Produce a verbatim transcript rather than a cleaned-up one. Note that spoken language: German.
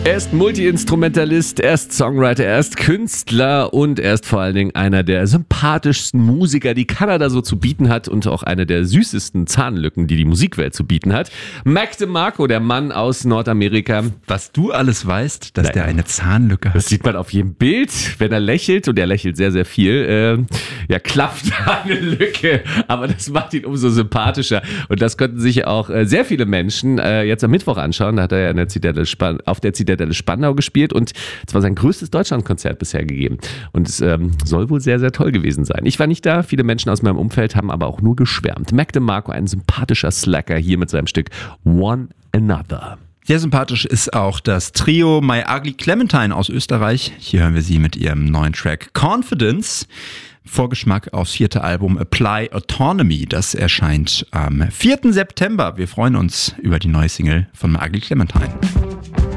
Er ist Multi-Instrumentalist, er ist Songwriter, er ist Künstler und er ist vor allen Dingen einer der sympathischsten Musiker, die Kanada so zu bieten hat und auch eine der süßesten Zahnlücken, die die Musikwelt zu bieten hat. Mac DeMarco, der Mann aus Nordamerika. Was du alles weißt, dass Naja. der eine Zahnlücke hat. Das sieht man auf jedem Bild, wenn er lächelt, und er lächelt sehr, sehr viel. Äh, ja, klafft eine Lücke, aber das macht ihn umso sympathischer. Und das konnten sich auch äh, sehr viele Menschen äh, jetzt am Mittwoch anschauen. Da hat er ja in der Zitadelle Span- auf der Zitadelle Spandau gespielt und es war sein größtes Deutschlandkonzert bisher gegeben. Und es ähm, soll wohl sehr, sehr toll gewesen sein. Ich war nicht da, viele Menschen aus meinem Umfeld haben aber auch nur geschwärmt. Mac DeMarco, ein sympathischer Slacker, hier mit seinem Stück One Another. Sehr sympathisch ist auch das Trio My Ugly Clementine aus Österreich. Hier hören wir sie mit ihrem neuen Track Confidence. Vorgeschmack aufs vierte Album Apply Autonomy. Das erscheint am vierten September. Wir freuen uns über die neue Single von My Ugly Clementine.